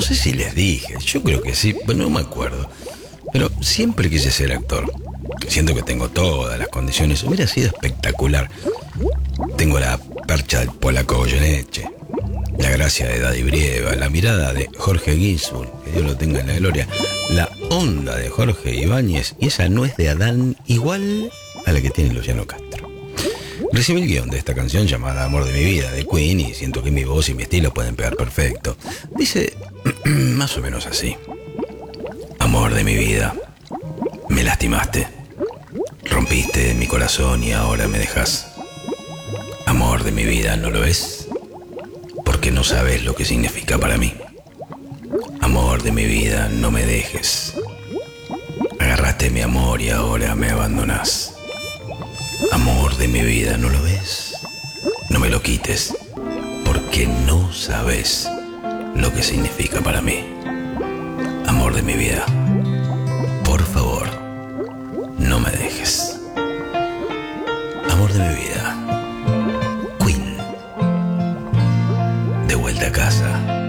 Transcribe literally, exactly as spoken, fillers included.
no sé si les dije, yo creo que sí, bueno, no me acuerdo. Pero siempre quise ser actor. Siento que tengo todas las condiciones. Hubiera sido espectacular. Tengo la percha del polaco Goyeneche, la gracia de Daddy Brieva, la mirada de Jorge Ginsburg, que Dios lo tenga en la gloria, la onda de Jorge Ibáñez, y esa no es de Adán, igual a la que tiene Luciano Castro. Recibí el guión de esta canción llamada Amor de mi vida, de Queen, y siento que mi voz y mi estilo pueden pegar perfecto. Dice más o menos así: amor de mi vida, me lastimaste, rompiste mi corazón y ahora me dejas. Amor de mi vida, ¿no lo ves? Porque no sabes lo que significa para mí. Amor de mi vida, no me dejes. Agarraste mi amor y ahora me abandonás. Amor de mi vida, ¿no lo ves? No me lo quites, porque no sabes lo que significa para mí. Amor de mi vida, por favor, no me dejes. Amor de mi vida, Queen, de vuelta a casa.